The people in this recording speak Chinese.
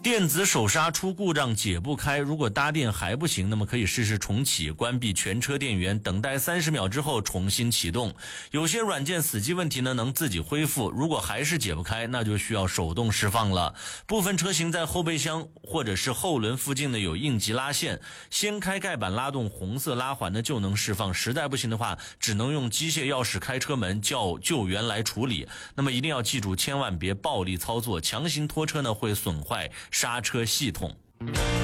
电子手刹出故障解不开，如果搭电还不行，那么可以试试重启，关闭全车电源，等待30秒之后重新启动。有些软件死机问题呢能自己恢复，如果还是解不开，那就需要手动释放了。部分车型在后备箱或者是后轮附近呢有应急拉线，掀开盖板拉动红色拉环呢就能释放，实在不行的话只能用机械钥匙开车门叫救援来处理。那么一定要记住，千万别暴力操作，强行拖车呢会损坏刹车系统。